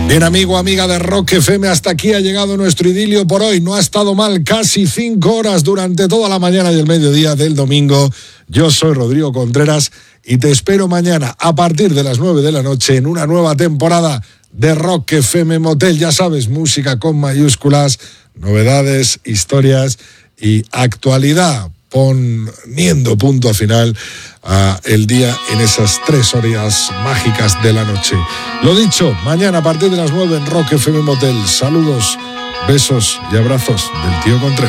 Bien, amigo, amiga de Rock FM, hasta aquí ha llegado nuestro idilio por hoy. No ha estado mal, casi 5 horas durante toda la mañana y el mediodía del domingo. Yo soy Rodrigo Contreras y te espero mañana a partir de las 9 de la noche en una nueva temporada de Rock FM Motel. Ya sabes, música con mayúsculas, novedades, historias y actualidad, poniendo punto final a el día en esas 3 horas mágicas de la noche. Lo dicho, mañana a partir de las 9 en Rock FM Motel. Saludos, besos y abrazos del tío Contreras.